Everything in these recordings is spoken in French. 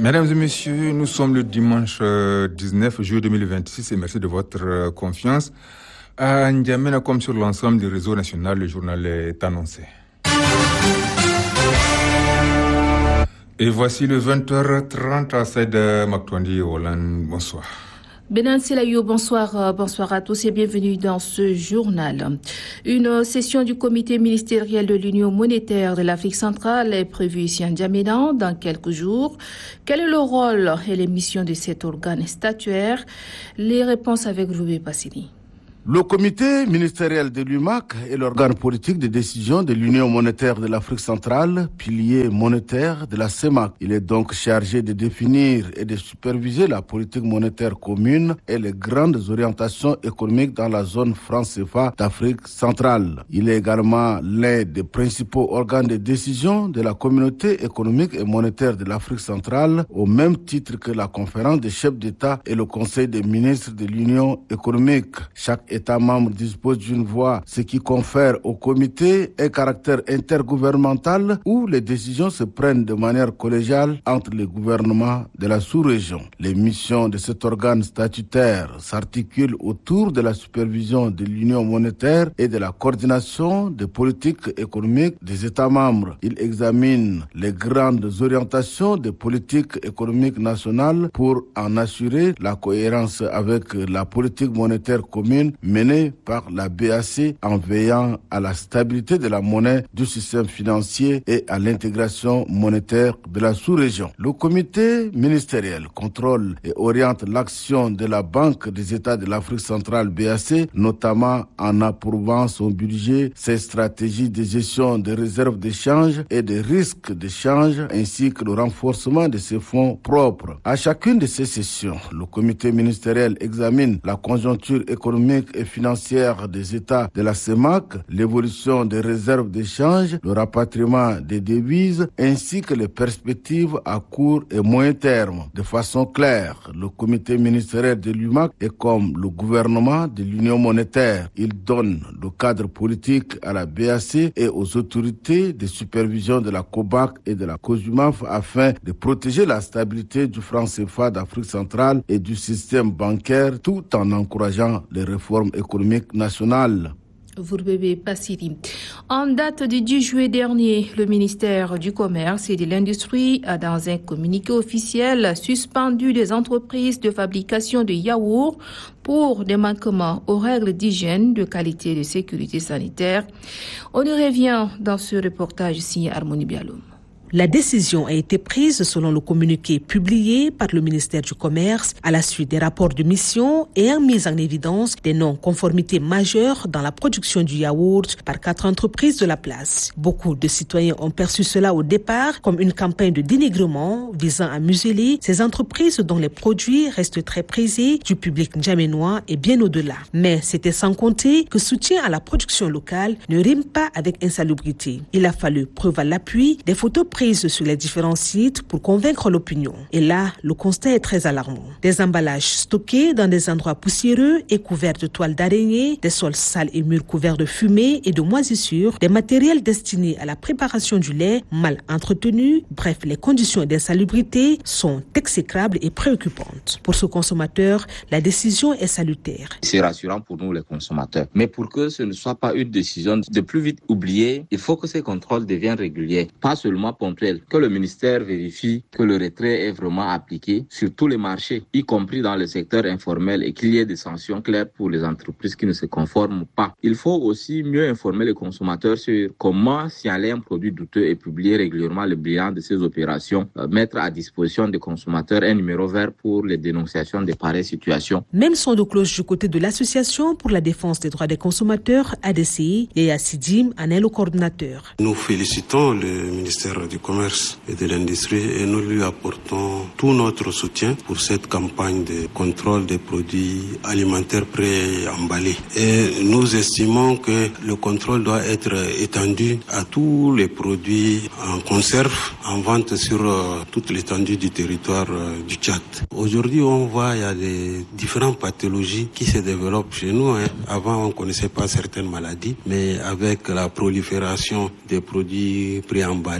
Mesdames et messieurs, nous sommes le dimanche 19 juillet 2026 et merci de votre confiance. À N'Djamena, comme sur l'ensemble du réseau national, le journal est annoncé. Et voici le 20h30 à Saïd Maktouandi Hollande. Bonsoir. Benan Selayou, bonsoir à tous et bienvenue dans ce journal. Une session du comité ministériel de l'Union monétaire de l'Afrique centrale est prévue ici à N'Djamena dans quelques jours. Quel est le rôle et les missions de cet organe statuaire? Les réponses avec Roubé Passini. Le comité ministériel de l'UMAC est l'organe politique de décision de l'Union monétaire de l'Afrique centrale, pilier monétaire de la CEMAC. Il est donc chargé de définir et de superviser la politique monétaire commune et les grandes orientations économiques dans la zone franc CFA d'Afrique centrale. Il est également l'un des principaux organes de décision de la communauté économique et monétaire de l'Afrique centrale, au même titre que la conférence des chefs d'État et le conseil des ministres de l'Union économique. Chaque État membre dispose d'une voix, ce qui confère au comité un caractère intergouvernemental où les décisions se prennent de manière collégiale entre les gouvernements de la sous-région. Les missions de cet organe statutaire s'articulent autour de la supervision de l'Union monétaire et de la coordination des politiques économiques des États membres. Il examine les grandes orientations des politiques économiques nationales pour en assurer la cohérence avec la politique monétaire commune menée par la BAC en veillant à la stabilité de la monnaie du système financier et à l'intégration monétaire de la sous-région. Le comité ministériel contrôle et oriente l'action de la Banque des États de l'Afrique centrale BAC, notamment en approuvant son budget, ses stratégies de gestion des réserves d'échange et des risques d'échange, ainsi que le renforcement de ses fonds propres. À chacune de ces sessions, le comité ministériel examine la conjoncture économique et financière des États de la CEMAC, l'évolution des réserves d'échange, le rapatriement des devises, ainsi que les perspectives à court et moyen terme. De façon claire, le comité ministériel de l'UMAC est comme le gouvernement de l'Union monétaire. Il donne le cadre politique à la BAC et aux autorités de supervision de la COBAC et de la COJUMAF afin de protéger la stabilité du franc CFA d'Afrique centrale et du système bancaire tout en encourageant les réformes économiques nationales. Vourbébé Passiri. En date du 10 juillet dernier, le ministère du Commerce et de l'Industrie a, dans un communiqué officiel, suspendu les entreprises de fabrication de yaourts pour des manquements aux règles d'hygiène, de qualité et de sécurité sanitaire. On y revient dans ce reportage signé Harmonie Bialoum. La décision a été prise selon le communiqué publié par le ministère du Commerce à la suite des rapports de mission ayant mis en évidence des non-conformités majeures dans la production du yaourt par 4 entreprises de la place. Beaucoup de citoyens ont perçu cela au départ comme une campagne de dénigrement visant à museler ces entreprises dont les produits restent très prisés du public n'djaménois et bien au-delà. Mais c'était sans compter que soutien à la production locale ne rime pas avec insalubrité. Il a fallu preuve à l'appui des photos prises sur les différents sites pour convaincre l'opinion. Et là, le constat est très alarmant. Des emballages stockés dans des endroits poussiéreux et couverts de toiles d'araignée, des sols sales et murs couverts de fumée et de moisissures, des matériels destinés à la préparation du lait mal entretenus. Bref, les conditions d'insalubrité sont exécrables et préoccupantes. Pour ce consommateur, la décision est salutaire. C'est rassurant pour nous les consommateurs. Mais pour que ce ne soit pas une décision de plus vite oubliée, il faut que ces contrôles deviennent réguliers, pas seulement ponctuels. Que le ministère vérifie que le retrait est vraiment appliqué sur tous les marchés, y compris dans le secteur informel, et qu'il y ait des sanctions claires pour les entreprises qui ne se conforment pas. Il faut aussi mieux informer les consommateurs sur comment signaler un produit douteux et publier régulièrement le bilan de ces opérations, mettre à disposition des consommateurs un numéro vert pour les dénonciations de pareilles situations. Même son de cloche du côté de l'Association pour la défense des droits des consommateurs, ADCI, et Sidim en est le coordinateur. Nous félicitons le ministère du Commerce et de l'Industrie et nous lui apportons tout notre soutien pour cette campagne de contrôle des produits alimentaires pré-emballés. Et nous estimons que le contrôle doit être étendu à tous les produits en conserve, en vente sur toute l'étendue du territoire du Tchad. Aujourd'hui, on voit il y a des différentes pathologies qui se développent chez nous. Avant, on ne connaissait pas certaines maladies, mais avec la prolifération des produits préemballés, des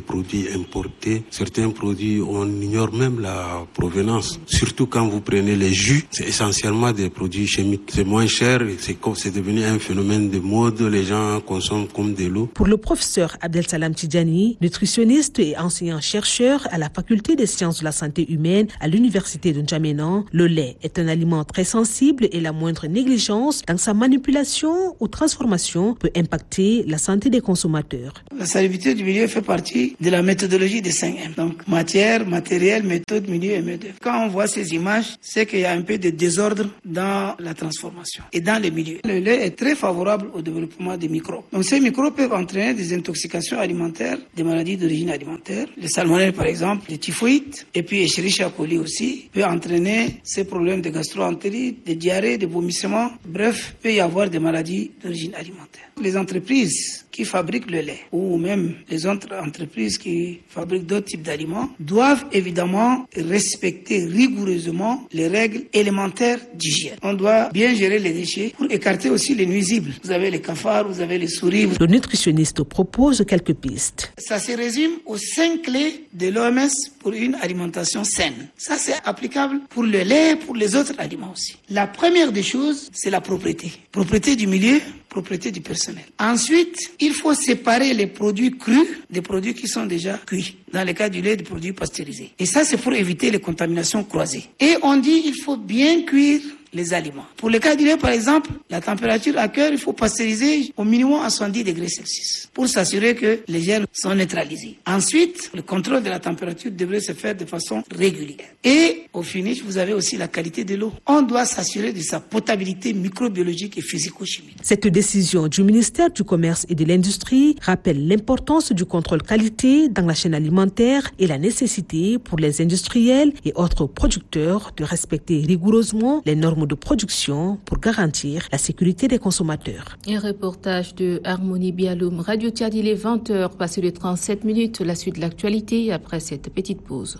produits importés. Certains produits, on ignore même la provenance. Surtout quand vous prenez les jus, c'est essentiellement des produits chimiques. C'est moins cher, c'est devenu un phénomène de mode, les gens consomment comme de l'eau. Pour le professeur Abdel Salam Tidjani, nutritionniste et enseignant-chercheur à la faculté des sciences de la santé humaine à l'université de N'Djamena, le lait est un aliment très sensible et la moindre négligence dans sa manipulation ou transformation peut impacter la santé des consommateurs. La salubrité du milieu fait partie de la méthodologie des 5M. Donc matière, matériel, méthode, milieu et main-d'œuvre. Quand on voit ces images, c'est qu'il y a un peu de désordre dans la transformation et dans les milieux. Le lait est très favorable au développement des microbes. Donc ces microbes peuvent entraîner des intoxications alimentaires, des maladies d'origine alimentaire. Le salmonelle par exemple, le typhoïde et puis Escherichia coli aussi peut entraîner ces problèmes de gastro-entérite, de diarrhée, de vomissements. Bref, il peut y avoir des maladies d'origine alimentaire. Les entreprises qui fabriquent le lait ou même les autres entreprises qui fabriquent d'autres types d'aliments doivent évidemment respecter rigoureusement les règles élémentaires d'hygiène. On doit bien gérer les déchets pour écarter aussi les nuisibles. Vous avez les cafards, vous avez les souris. Le nutritionniste propose quelques pistes. Ça se résume aux 5 clés de l'OMS pour une alimentation saine. Ça, c'est applicable pour le lait, pour les autres aliments aussi. La première des choses, c'est la propreté. Propreté du milieu, propreté du personnel. Ensuite, il faut séparer les produits crus des produits qui sont déjà cuits. Dans le cas du lait, des produits pasteurisés. Et ça, c'est pour éviter les contaminations croisées. Et on dit il faut bien cuire les aliments. Pour le cas du lait, par exemple, la température à cœur, il faut pasteuriser au minimum à 70 degrés Celsius pour s'assurer que les germes sont neutralisés. Ensuite, le contrôle de la température devrait se faire de façon régulière. Et au finish, vous avez aussi la qualité de l'eau. On doit s'assurer de sa potabilité microbiologique et physico-chimique. Cette décision du ministère du Commerce et de l'Industrie rappelle l'importance du contrôle qualité dans la chaîne alimentaire et la nécessité pour les industriels et autres producteurs de respecter rigoureusement les normes de production pour garantir la sécurité des consommateurs. Un reportage de Harmonie Bialoum, Radio Tchad, il est 20h, passé de 37 minutes, la suite de l'actualité après cette petite pause.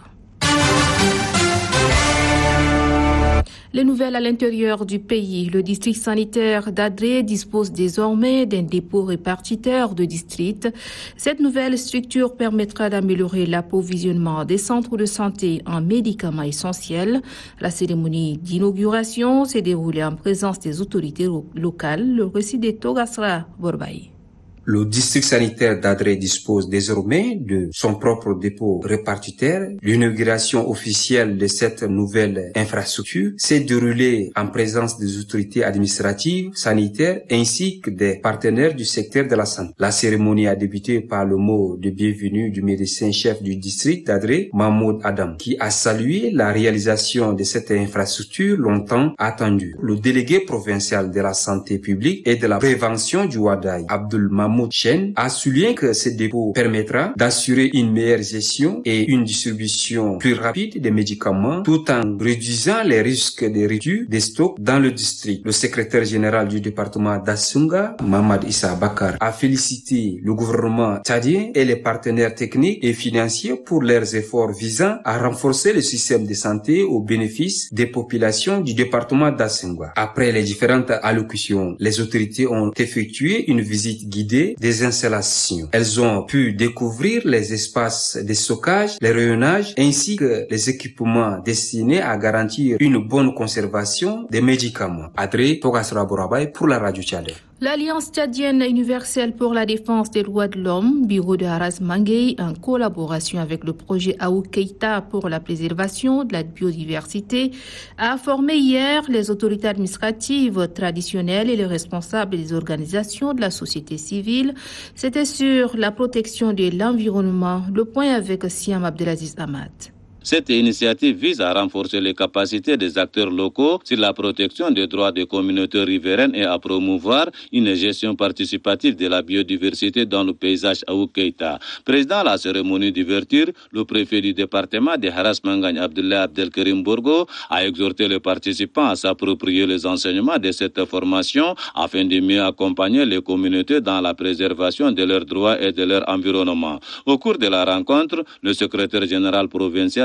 Les nouvelles à l'intérieur du pays. Le district sanitaire d'Adré dispose désormais d'un dépôt répartiteur de district. Cette nouvelle structure permettra d'améliorer l'approvisionnement des centres de santé en médicaments essentiels. La cérémonie d'inauguration s'est déroulée en présence des autorités locales. Le récit de Togasra Borbaï. Le district sanitaire d'Adré dispose désormais de son propre dépôt répartiteur. L'inauguration officielle de cette nouvelle infrastructure s'est déroulée en présence des autorités administratives, sanitaires ainsi que des partenaires du secteur de la santé. La cérémonie a débuté par le mot de bienvenue du médecin-chef du district d'Adré, Mahmoud Adam, qui a salué la réalisation de cette infrastructure longtemps attendue. Le délégué provincial de la santé publique et de la prévention du Wadaï, Abdul Mahmoud Chen, a souligné que ce dépôt permettra d'assurer une meilleure gestion et une distribution plus rapide des médicaments tout en réduisant les risques de rupture des stocks dans le district. Le secrétaire général du département d'Assunga, Mamad Issa Bakar, a félicité le gouvernement tchadien et les partenaires techniques et financiers pour leurs efforts visant à renforcer le système de santé au bénéfice des populations du département d'Assunga. Après les différentes allocutions, les autorités ont effectué une visite guidée des installations. Elles ont pu découvrir les espaces de stockage, les rayonnages ainsi que les équipements destinés à garantir une bonne conservation des médicaments. Adré Togasra Borabay pour la radio Tchad. L'Alliance tchadienne universelle pour la défense des droits de l'homme, bureau de Haras Manguei, en collaboration avec le projet Aou Keita pour la préservation de la biodiversité, a formé hier les autorités administratives traditionnelles et les responsables des organisations de la société civile. C'était sur la protection de l'environnement. Le point avec Siam Abdelaziz Ahmad. Cette initiative vise à renforcer les capacités des acteurs locaux sur la protection des droits des communautés riveraines et à promouvoir une gestion participative de la biodiversité dans le paysage Aou Keita. Président à la cérémonie d'ouverture, le préfet du département de Haras Mangagne, Abdullah Abdelkarim Bourgo, a exhorté les participants à s'approprier les enseignements de cette formation afin de mieux accompagner les communautés dans la préservation de leurs droits et de leur environnement. Au cours de la rencontre, le secrétaire général provincial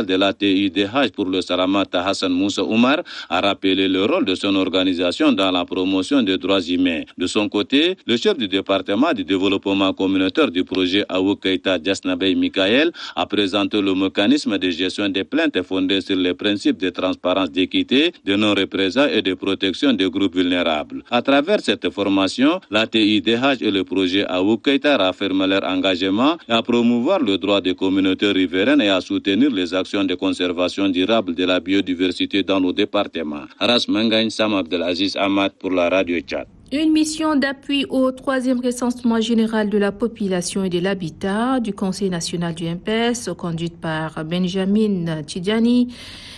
de l'ATIDH pour le Salamata Hassan Moussa Oumar a rappelé le rôle de son organisation dans la promotion des droits humains. De son côté, le chef du département du développement communautaire du projet Awu Keita Jasnabey Mikael a présenté le mécanisme de gestion des plaintes fondé sur les principes de transparence, d'équité, de non-représailles et de protection des groupes vulnérables. À travers cette formation, l'ATIDH et le projet Awu Keita affirment leur engagement à promouvoir le droit des communautés riveraines et à soutenir les actions de conservation durable de la biodiversité dans nos départements. Aras Mengagne Sam Abdelaziz Ahmad pour la Radio Tchad. Une mission d'appui au 3e recensement général de la population et de l'habitat du Conseil national du MPS, conduite par Benjamin Tidjani,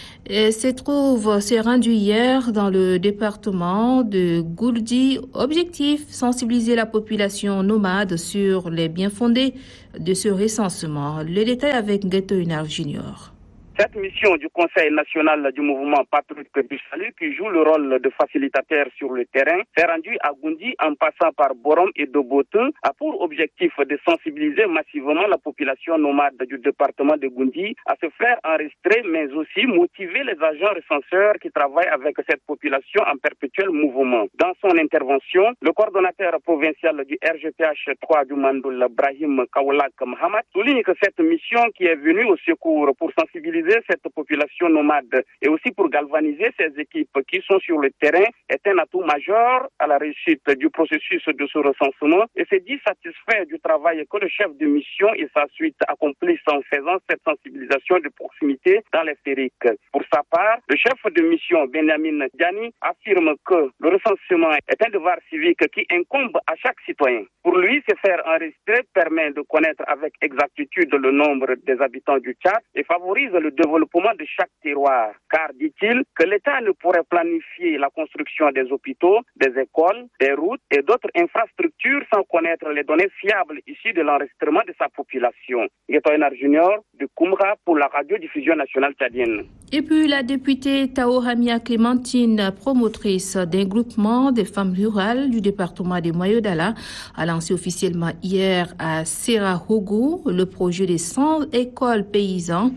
s'est rendu hier dans le département de Gourdi. Objectif, sensibiliser la population nomade sur les biens-fondés de ce recensement. Le détail avec Ghetto Unar Junior. Cette mission du Conseil national du mouvement patriotique du salut, qui joue le rôle de facilitateur sur le terrain, s'est rendue à Goundi en passant par Borom et Dobote, a pour objectif de sensibiliser massivement la population nomade du département de Goundi à se faire enregistrer, mais aussi motiver les agents recenseurs qui travaillent avec cette population en perpétuel mouvement. Dans son intervention, le coordonnateur provincial du RGPH 3 du Mandoul, Brahim Kawlak Mohamed, souligne que cette mission qui est venue au secours pour sensibiliser cette population nomade et aussi pour galvaniser ces équipes qui sont sur le terrain est un atout majeur à la réussite du processus de ce recensement et s'est dit satisfait du travail que le chef de mission et sa suite accomplissent en faisant cette sensibilisation de proximité dans les fériques. Pour sa part, le chef de mission Benjamin Diani affirme que le recensement est un devoir civique qui incombe à chaque citoyen. Pour lui, se faire enregistrer permet de connaître avec exactitude le nombre des habitants du Tchad et favorise le développement de chaque terroir. Car, dit-il, que l'État ne pourrait planifier la construction des hôpitaux, des écoles, des routes et d'autres infrastructures sans connaître les données fiables issues de l'enregistrement de sa population. Getoinar Junior de Koumra pour la radiodiffusion nationale tchadienne. Et puis la députée Tao Hamia Clémentine, promotrice d'un groupement des femmes rurales du département de Moyo-Dala, a lancé officiellement hier à Serahogo le projet des 100 écoles paysannes.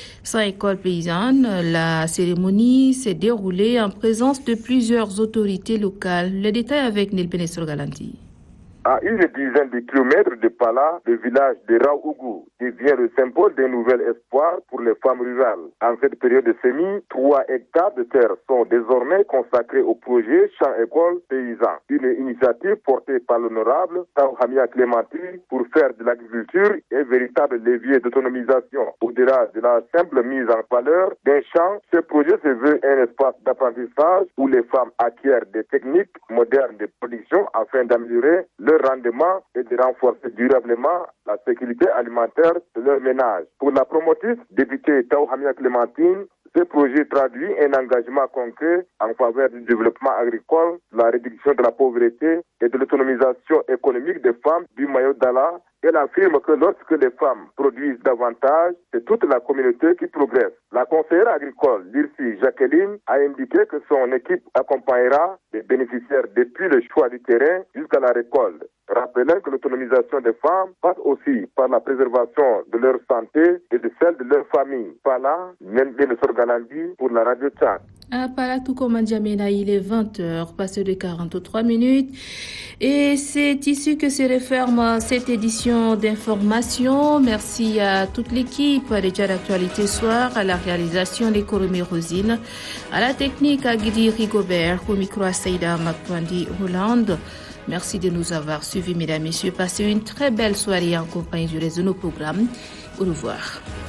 La cérémonie s'est déroulée en présence de plusieurs autorités locales. Le détail avec Nil Benesor Galanti. À une dizaine de kilomètres de Pala, le village de Raougou devient le symbole d'un nouvel espoir pour les femmes rurales. En cette période de semis, 3 hectares de terre sont désormais consacrés au projet Champs-École Paysans. Une initiative portée par l'honorable Tao Hamia Clémentine pour faire de l'agriculture un véritable levier d'autonomisation. Au-delà de la simple mise en valeur d'un champ, ce projet se veut un espace d'apprentissage où les femmes acquièrent des techniques modernes de production afin d'améliorer leur rendement et de renforcer durablement la sécurité alimentaire de leur ménage. Pour la promotrice députée Tao Hamia Clémentine, ce projet traduit un engagement concret en faveur du développement agricole, de la réduction de la pauvreté et de l'autonomisation économique des femmes du Moyo-Dala. Elle affirme que lorsque les femmes produisent davantage, c'est toute la communauté qui progresse. La conseillère agricole, Lirsi Jacqueline, a indiqué que son équipe accompagnera les bénéficiaires depuis le choix du terrain jusqu'à la récolte. Rappelant que l'autonomisation des femmes passe aussi par la préservation de leur santé et de celle de leur famille. Par là, Nendele Sorganandi pour la Radio Tchad. À Palatoukoumandiamena, il est 20h, passé de 43 minutes. Et c'est ici que se referme cette édition d'information. Merci à toute l'équipe de Tchad Actualité Soir, à la réalisation des Koromé Rosine, à la technique à Guidi Rigobert, au micro à Saïda Makwandi Hollande. Merci de nous avoir suivis, mesdames et messieurs. Passez une très belle soirée en compagnie du réseau de nos programmes. Au revoir.